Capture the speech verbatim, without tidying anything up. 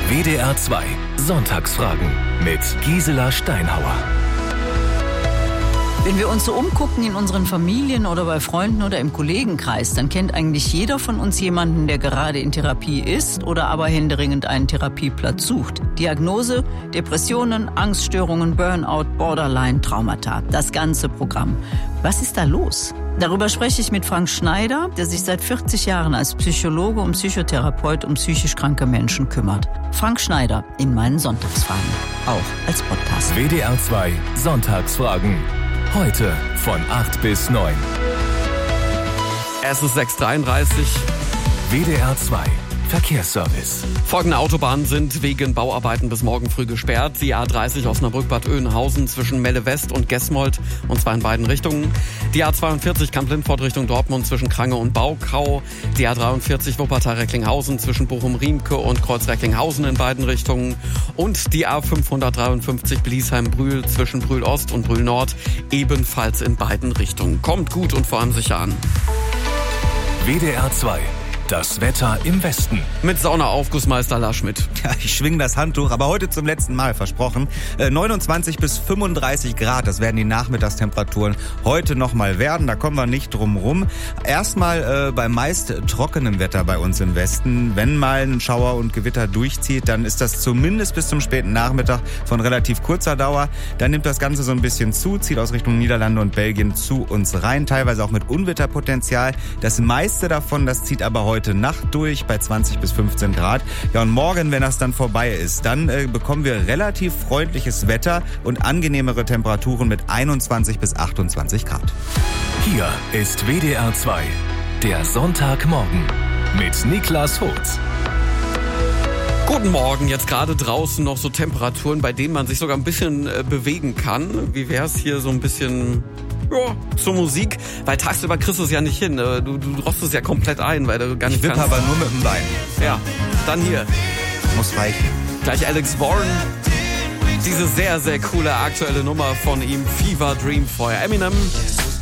W D R zwei Sonntagsfragen mit Gisela Steinhauer. Wenn wir uns so umgucken in unseren Familien oder bei Freunden oder im Kollegenkreis, dann kennt eigentlich jeder von uns jemanden, der gerade in Therapie ist oder aber händeringend einen Therapieplatz sucht. Diagnose: Depressionen, Angststörungen, Burnout, Borderline, Traumata. Das ganze Programm. Was ist da los? Darüber spreche ich mit Frank Schneider, der sich seit vierzig Jahren als Psychologe und Psychotherapeut um psychisch kranke Menschen kümmert. Frank Schneider in meinen Sonntagsfragen. Auch als Podcast. W D R zwei Sonntagsfragen. Heute von acht bis neun. Es ist sechs Uhr dreiunddreißig. W D R zwei Verkehrsservice. Folgende Autobahnen sind wegen Bauarbeiten bis morgen früh gesperrt. Die A dreißig Osnabrück-Bad Oeynhausen zwischen Melle West und Gesmold, und zwar in beiden Richtungen. Die A zweiundvierzig Kamp-Lindfort Richtung Dortmund zwischen Krange und Baukau. Die A dreiundvierzig Wuppertal-Recklinghausen zwischen Bochum-Riemke und Kreuz-Recklinghausen in beiden Richtungen. Und die A fünfhundertdreiundfünfzig Bliesheim-Brühl zwischen Brühl-Ost und Brühl-Nord ebenfalls in beiden Richtungen. Kommt gut und vor allem sicher an. W D R zwei. Das Wetter im Westen. Mit Saunaaufgussmeister Lars Schmidt. Ja, ich schwinge das Handtuch, aber heute zum letzten Mal, versprochen. Äh, neunundzwanzig bis fünfunddreißig Grad, das werden die Nachmittagstemperaturen heute noch mal werden. Da kommen wir nicht drum rum. Erstmal äh, bei meist trockenem Wetter bei uns im Westen. Wenn mal ein Schauer und Gewitter durchzieht, dann ist das zumindest bis zum späten Nachmittag von relativ kurzer Dauer. Dann nimmt das Ganze so ein bisschen zu, zieht aus Richtung Niederlande und Belgien zu uns rein. Teilweise auch mit Unwetterpotenzial. Das meiste davon, das zieht aber heute Heute Nacht durch bei zwanzig bis fünfzehn Grad. Ja, und morgen, wenn das dann vorbei ist, dann äh, bekommen wir relativ freundliches Wetter und angenehmere Temperaturen mit einundzwanzig bis achtundzwanzig Grad. Hier ist W D R zwei, der Sonntagmorgen mit Niklas Holz. Guten Morgen, jetzt gerade draußen noch so Temperaturen, bei denen man sich sogar ein bisschen äh, bewegen kann. Wie wär's hier so ein bisschen... Ja, zur Musik, weil tagsüber kriegst du es ja nicht hin. Du, du rostest ja komplett ein, weil du gar nicht ich wippe kannst. aber nur mit dem Bein. Ja, dann hier. Muss reichen. Gleich Alex Warren. Diese sehr, sehr coole aktuelle Nummer von ihm, Fever Dream Feuer. Eminem